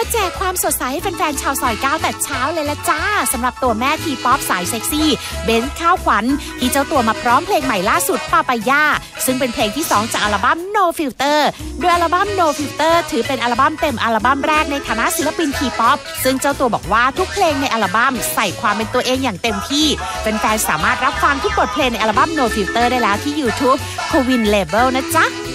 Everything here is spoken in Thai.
มาแจกความสดใสให้แฟนๆชาวซอย9แต่เช้าเลยละจ้าสำหรับตัวแม่ทีป๊อปสายเซ็กซี่เบนซ์ข้าวขวัญที่เจ้าตัวมาพร้อมเพลงใหม่ล่าสุดปาปายาซึ่งเป็นเพลงที่2จากอัลบั้ม No Filter โดยอัลบั้ม No Filter ถือเป็นอัลบั้มเต็มอัลบั้มแรกในฐานะศิลปินทีป๊อปซึ่งเจ้าตัวบอกว่าทุกเพลงในอัลบั้มใส่ความเป็นตัวเองอย่างเต็มที่แฟนๆสามารถรับฟังทุกบทเพลงในอัลบั้ม No Filter ได้แล้วที่ YouTube Covin Label นะจ๊ะ